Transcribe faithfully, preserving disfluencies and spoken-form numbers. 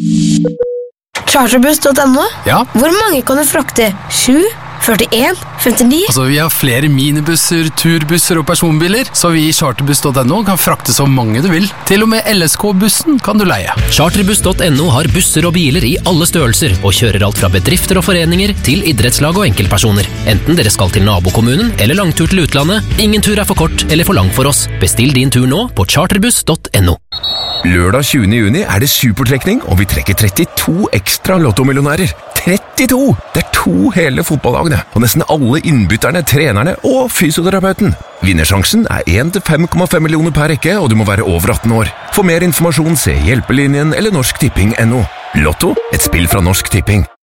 Charterbuss punktum no? Ja. Hvor mange kan du frakte? sju, førtien, femtini? Altså, vi har flere minibusser, turbusser og personbiler, så vi i charterbuss punktum no kan frakte så mange du vil. Til og med L S K-bussen kan du leie. Charterbuss punktum no har busser og biler i alle størrelser, og kjører alt fra bedrifter og foreninger til idrettslag og enkeltpersoner. Enten dere skal til nabokommunen eller langtur til utlandet, ingen tur er for kort eller for lang for oss. Bestill din tur nå på charterbuss punktum no. Lørdag tjuende juni er det supertrekning, og vi trekker trettito ekstra lottomillionærer. trettito! Det er to hele fotballagene, og nesten alle innbytterne, trenerne og fysioterapeuten. Vinnersjansen er én til fem komma fem millioner per rekke, og du må være over atten år. For mer informasjon se Hjelpelinjen eller Norsk Tipping punktum no. Lotto, et spill fra Norsk Tipping.